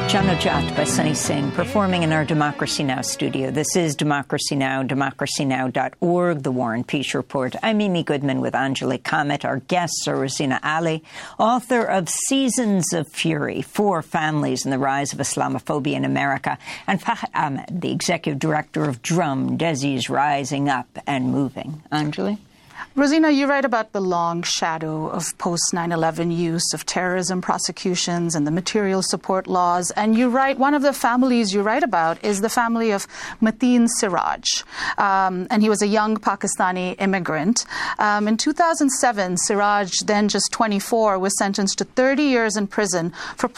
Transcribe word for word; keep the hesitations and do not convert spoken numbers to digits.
Janojat by Sunny Singh, performing in our Democracy Now! Studio. This is Democracy Now!, democracy now dot org, The War and Peace Report. I'm Mimi Goodman with Anjali Kamat. Our guests are Rosina Ali, author of Seasons of Fury, Four Families and the Rise of Islamophobia in America, and Fahad Ahmed, the executive director of Drum, Desi's Rising Up and Moving. Anjali? Rosina, you write about the long shadow of post nine eleven use of terrorism prosecutions and the material support laws. And you write, one of the families you write about is the family of Mateen Siraj. Um, and he was a young Pakistani immigrant. Um, in two thousand seven, Siraj, then just twenty-four, was sentenced to thirty years in prison for